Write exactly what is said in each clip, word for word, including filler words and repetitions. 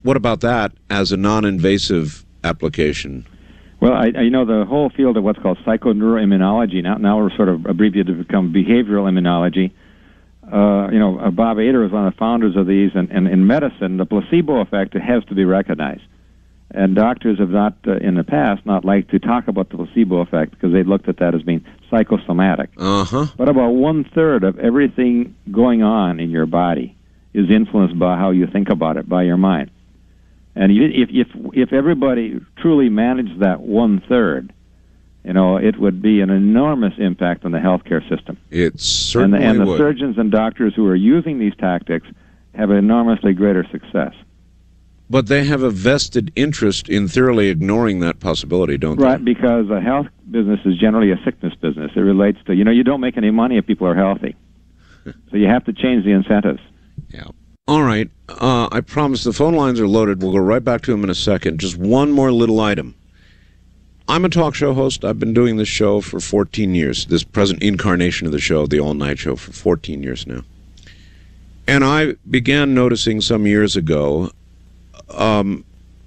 What about that as a non-invasive application? Well, I, I, you know, the whole field of what's called psychoneuroimmunology, now, now we're sort of abbreviated to become behavioral immunology. Uh, you know, uh, Bob Ader was one of the founders of these, and, and in medicine, the placebo effect has to be recognized. And doctors have not, uh, in the past, not liked to talk about the placebo effect because they looked at that as being psychosomatic. Uh-huh. But about one-third of everything going on in your body is influenced by how you think about it, by your mind. And if if if everybody truly managed that one-third, you know, it would be an enormous impact on the healthcare system. It certainly and the, and the would. surgeons and doctors who are using these tactics have enormously greater success. But they have a vested interest in thoroughly ignoring that possibility, don't they? Right, because a health business is generally a sickness business. It relates to, you know, you don't make any money if people are healthy. So you have to change the incentives. Yeah. All right. Uh, I promise the phone lines are loaded. We'll go right back to them in a second. Just one more little item. I'm a talk show host. I've been doing this show for fourteen years, this present incarnation of the show, the all-night show, for fourteen years now. And I began noticing some years ago um,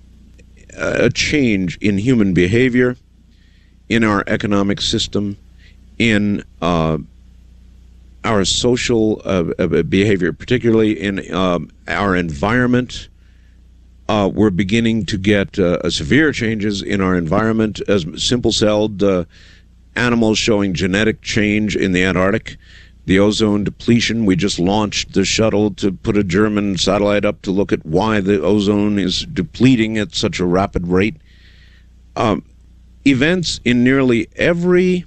a change in human behavior, in our economic system, in uh, our social uh, behavior, particularly in um, our environment. Uh, we're beginning to get uh, severe changes in our environment, as simple-celled uh, animals showing genetic change in the Antarctic, the ozone depletion. We just launched the shuttle to put a German satellite up to look at why the ozone is depleting at such a rapid rate. Um, events in nearly every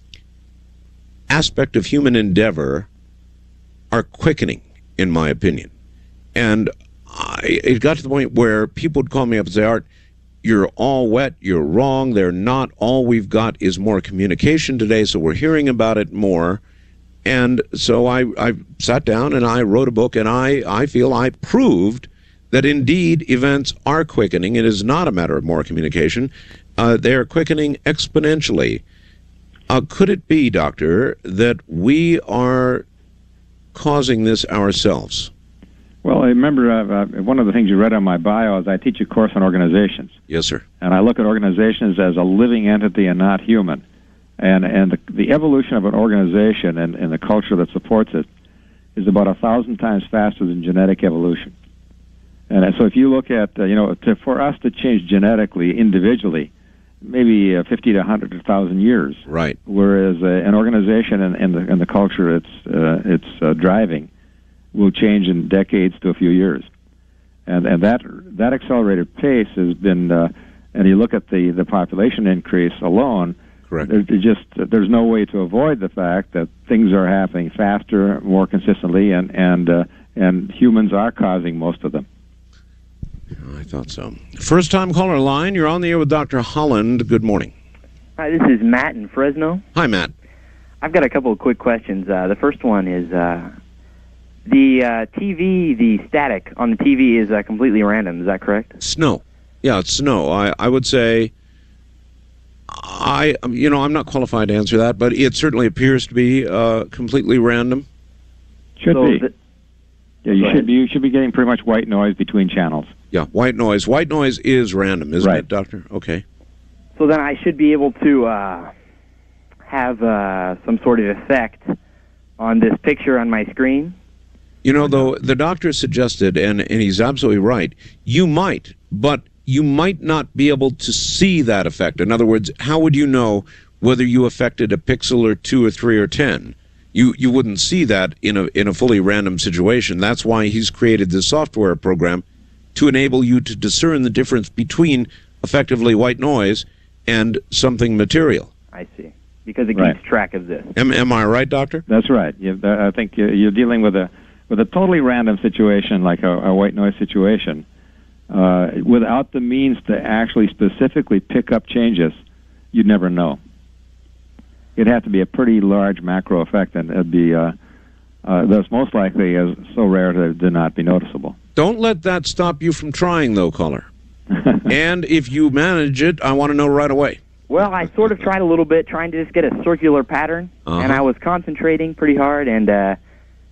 aspect of human endeavor are quickening, in my opinion. And I, it got to the point where people would call me up and say, Art, you're all wet, you're wrong, they're not. All we've got is more communication today, so we're hearing about it more. And so I, I sat down and I wrote a book, and I, I feel I proved that indeed events are quickening. It is not a matter of more communication. Uh, they are quickening exponentially. Uh, could it be, Doctor, that we are causing this ourselves? Well, I remember uh, uh, one of the things you read on my bio is I teach a course on organizations. Yes, sir. And I look at organizations as a living entity and not human. And and the, the evolution of an organization and, and the culture that supports it is about a thousand times faster than genetic evolution. And so if you look at, uh, you know, to, for us to change genetically, individually, maybe uh, fifty to one hundred thousand years. Right. Whereas uh, an organization and, and, the, and the culture it's, uh, it's uh, driving will change in decades to a few years. And and that that accelerated pace has been, uh, and you look at the, the population increase alone, correct. There, there just there's no way to avoid the fact that things are happening faster, more consistently, and and uh, and humans are causing most of them. I thought so. First time caller line, you're on the air with Doctor Holland. Good morning. Hi, this is Matt in Fresno. Hi, Matt. I've got a couple of quick questions. Uh, the first one is uh, the uh, T V, the static on the T V is uh, completely random. Is that correct? Snow. Yeah, it's snow. I, I would say, I you know, I'm not qualified to answer that, but it certainly appears to be uh, completely random. Should so be. The, yeah, you should be. You should be getting pretty much white noise between channels. Yeah, white noise. White noise is random, isn't right. it, Doctor? Okay. So then I should be able to uh, have uh, some sort of effect on this picture on my screen? You know, though, the doctor suggested, and, and he's absolutely right, you might, but you might not be able to see that effect. In other words, how would you know whether you affected a pixel or two or three or ten? You you wouldn't see that in a in a fully random situation. That's why he's created this software program to enable you to discern the difference between effectively white noise and something material. I see. Because it keeps right. track of this. Am, am I right, Doctor? That's right. You, I think you're dealing with a with a totally random situation like a, a white noise situation. Uh, without the means to actually specifically pick up changes, you'd never know. It'd have to be a pretty large macro effect, and it'd be uh, uh, that's most likely is so rare to, to not be noticeable. Don't let that stop you from trying, though, caller. And if you manage it, I want to know right away. Well, I sort of tried a little bit, trying to just get a circular pattern, uh-huh. and I was concentrating pretty hard, and uh,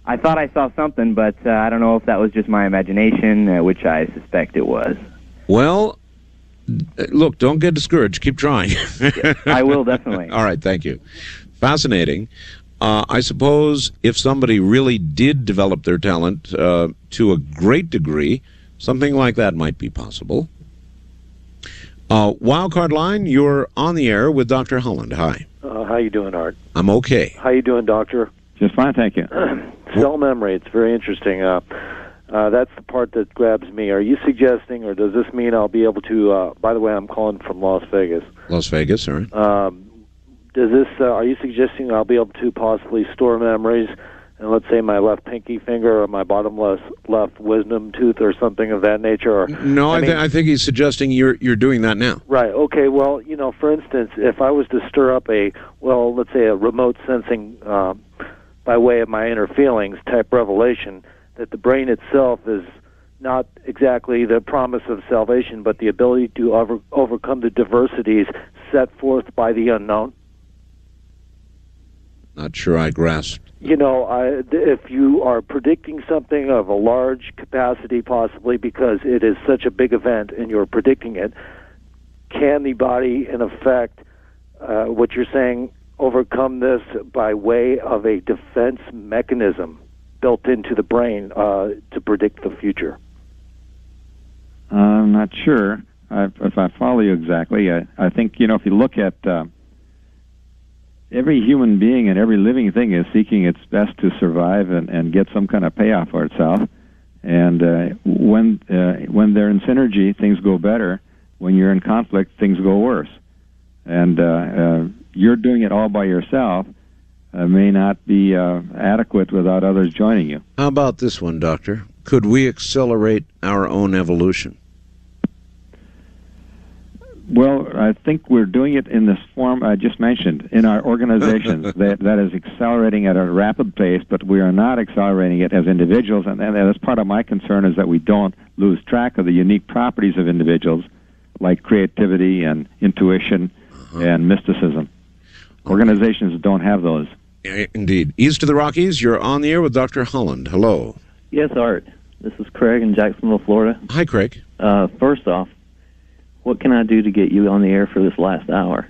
I thought I saw something, but uh, I don't know if that was just my imagination, uh, which I suspect it was. Well, look, don't get discouraged. Keep trying. I will, definitely. All right, thank you. Fascinating. Uh, I suppose if somebody really did develop their talent uh, to a great degree, something like that might be possible. Uh, Wildcard Line, you're on the air with Doctor Holland. Hi. Uh, how you doing, Art? I'm okay. How you doing, Doctor? Just fine, thank you. Cell memory, it's very interesting. Uh, uh, that's the part that grabs me. Are you suggesting, or does this mean I'll be able to, uh, by the way, I'm calling from Las Vegas. Las Vegas, all right. Um, does this, uh, are you suggesting I'll be able to possibly store memories, and let's say my left pinky finger or my bottom left, left wisdom tooth or something of that nature? Or, no, I, I, th- mean, I think he's suggesting you're you're doing that now. Right, okay, well, you know, for instance, if I was to stir up a, well, let's say a remote sensing, uh, by way of my inner feelings type revelation, that the brain itself is not exactly the promise of salvation, but the ability to over, overcome the diversities set forth by the unknown. Not sure I grasped. You know, I, if you are predicting something of a large capacity, possibly because it is such a big event and you're predicting it, can the body, in effect, uh, what you're saying, overcome this by way of a defense mechanism built into the brain uh, to predict the future? I'm not sure I, if I follow you exactly. I, I think, you know, if you look at uh, every human being and every living thing is seeking its best to survive and, and get some kind of payoff for itself. And uh, when uh, when they're in synergy, things go better. When you're in conflict, things go worse. And uh, uh, you're doing it all by yourself uh, may not be uh, adequate without others joining you. How about this one, Doctor? Could we accelerate our own evolution? Well, I think we're doing it in this form I just mentioned, in our organizations. that, that is accelerating at a rapid pace, but we are not accelerating it as individuals, and, and that's part of my concern, is that we don't lose track of the unique properties of individuals, like creativity and intuition uh-huh. and mysticism. Organizations don't have those. Indeed. East of the Rockies, you're on the air with Doctor Holland. Hello. Yes, Art. This is Craig in Jacksonville, Florida. Hi, Craig. Uh, first off, what can I do to get you on the air for this last hour?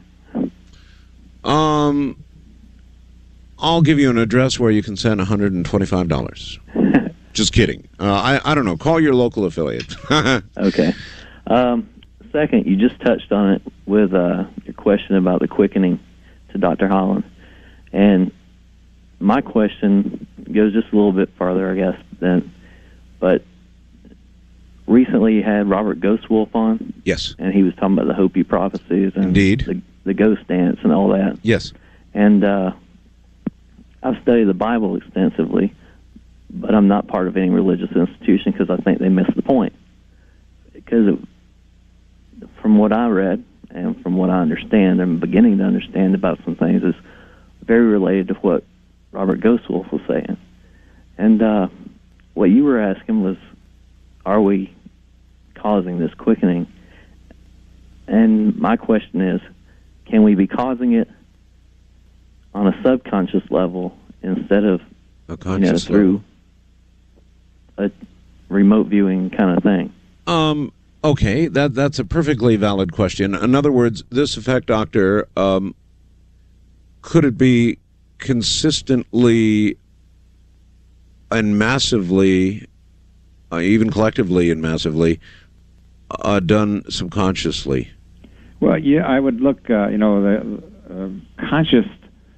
Um, I'll give you an address where you can send one hundred twenty-five dollars. Just kidding. Uh, I, I don't know. Call your local affiliate. Okay. Um, second, you just touched on it with uh, your question about the quickening to Doctor Holland. And my question goes just a little bit farther, I guess, than, but recently you had Robert Ghostwolf on. Yes. And he was talking about the Hopi prophecies and Indeed. The, the ghost dance and all that. Yes. And uh, I've studied the Bible extensively, but I'm not part of any religious institution because I think they miss the point. Because it, from what I read and from what I understand, I'm beginning to understand about some things, is very related to what Robert Ghostwolf was saying. And uh, what you were asking was, are we causing this quickening? And my question is, can we be causing it on a subconscious level instead of a conscious you know, through level. a remote viewing kind of thing? Um. Okay, that that's a perfectly valid question. In other words, this effect, Doctor, um, could it be consistently and massively, uh, even collectively and massively, uh, done subconsciously? Well, yeah, I would look, uh, you know, the uh, conscious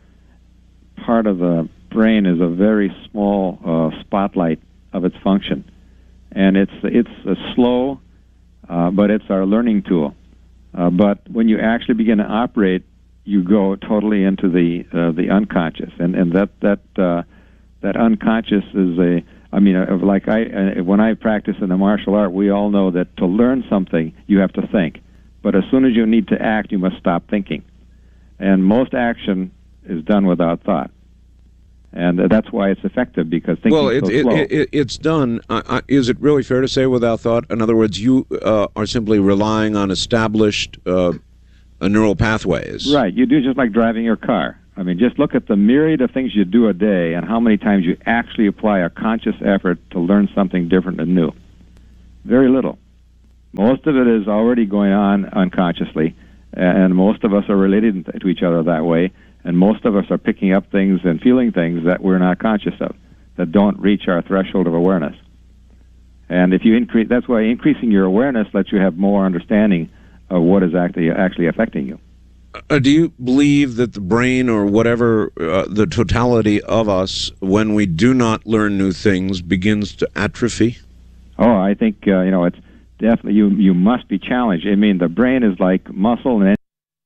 part of the brain is a very small uh, spotlight of its function. And it's it's a slow, uh, but it's our learning tool. Uh, but when you actually begin to operate, you go totally into the uh, the unconscious, and and that that uh, that unconscious is a. I mean, uh, like I uh, when I practice in the martial art, we all know that to learn something you have to think, but as soon as you need to act, you must stop thinking, and most action is done without thought, and uh, that's why it's effective, because thinking well, it, is so it, slow. It, it, it's done. Uh, uh, is it really fair to say without thought? In other words, you uh, are simply relying on established uh, uh, neural pathways. Right. You do just like driving your car. I mean, just look at the myriad of things you do a day and how many times you actually apply a conscious effort to learn something different and new. Very little. Most of it is already going on unconsciously, and most of us are related to each other that way, and most of us are picking up things and feeling things that we're not conscious of, that don't reach our threshold of awareness. And if you increase, that's why increasing your awareness lets you have more understanding of what is actually actually affecting you. Uh, do you believe that the brain, or whatever, uh, the totality of us, when we do not learn new things, begins to atrophy? Oh, I think uh, you know it's definitely you. You must be challenged. I mean, the brain is like muscle, and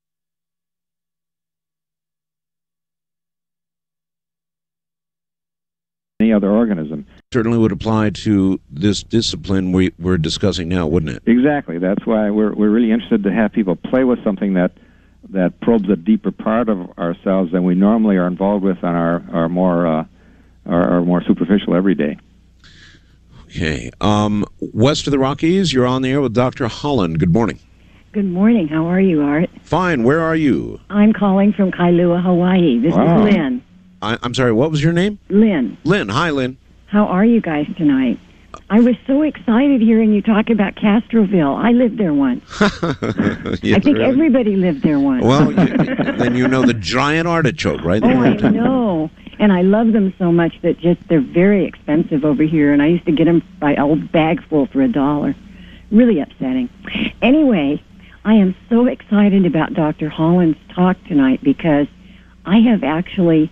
any other organism. Certainly would apply to this discipline we, we're discussing now, wouldn't it? Exactly. That's why we're we're really interested to have people play with something that that probes a deeper part of ourselves than we normally are involved with on our our more uh, our, our more superficial everyday. Okay. Um, west of the Rockies, you're on the air with Doctor Holland. Good morning. Good morning. How are you, Art? Fine. Where are you? I'm calling from Kailua, Hawaii. This Wow. is Lynn. I, I'm sorry, what was your name? Lynn. Lynn. Hi, Lynn. How are you guys tonight? I was so excited hearing you talk about Castroville. I lived there once. Yes, I think really? everybody lived there once. Well, you, then you know the giant artichoke, right? Oh, I know. And I love them so much that just they're very expensive over here. And I used to get them by a old bag full for a dollar. Really upsetting. Anyway, I am so excited about Doctor Holland's talk tonight because I have actually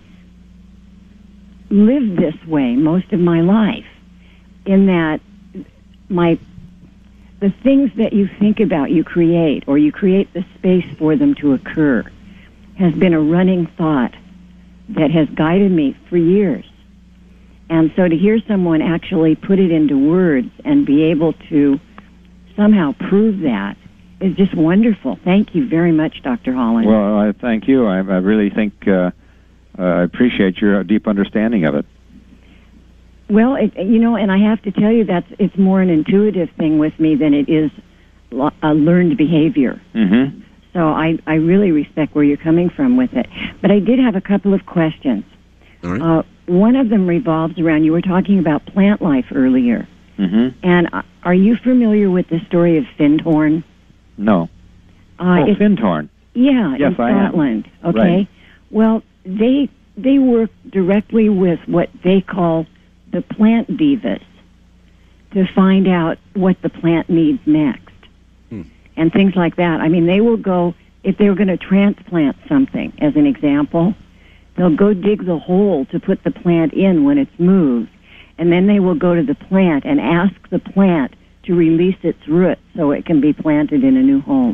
lived this way most of my life, in that my the things that you think about you create, or you create the space for them to occur, has been a running thought that has guided me for years. And so to hear someone actually put it into words and be able to somehow prove that is just wonderful. Thank you very much, Doctor Holland. Well, I thank you. I, I really think uh, uh, I appreciate your deep understanding of it. Well, it, you know, and I have to tell you that's it's more an intuitive thing with me than it is lo- a learned behavior. Mm-hmm. So I, I really respect where you're coming from with it. But I did have a couple of questions. All right. Uh, one of them revolves around, you were talking about plant life earlier. Mm-hmm. And uh, are you familiar with the story of Findhorn? No. Uh, oh, it's- Findhorn. Yeah, Yes, in I am. Scotland. Okay. Right. Well, they they work directly with what they call the plant divas to find out what the plant needs next, Hmm. and things like that. I mean, they will go, if they were going to transplant something, as an example, they'll go dig the hole to put the plant in when it's moved, and then they will go to the plant and ask the plant to release its roots so it can be planted in a new home.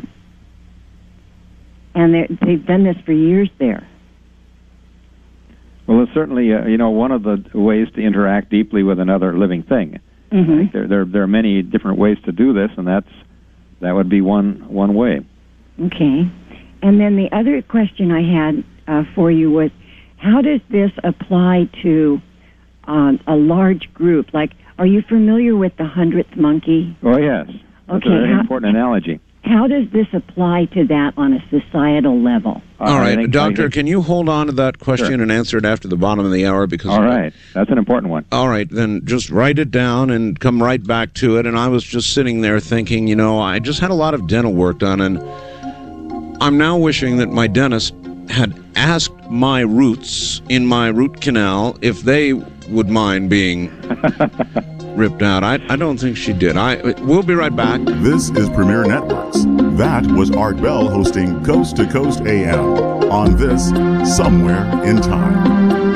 And they're- they've done this for years there. Well, it's certainly, uh, you know, one of the ways to interact deeply with another living thing. Mm-hmm. There, there, there are many different ways to do this, and that's that would be one one way. Okay. And then the other question I had uh, for you was, how does this apply to um, a large group? Like, are you familiar with the hundredth monkey? Oh, yes. That's Okay, a very how- important analogy. How does this apply to that on a societal level? All I right, think- I Doctor, think- can you hold on to that question Sure. and answer it after the bottom of the hour? Because All right. That's an important one. All right, then just write it down and come right back to it. And I was just sitting there thinking, you know, I just had a lot of dental work done, and I'm now wishing that my dentist had asked my roots in my root canal if they would mind being ripped out. I, I don't think she did. I We'll be right back. This is Premier Networks. That was Art Bell hosting Coast to Coast A M on this Somewhere in Time.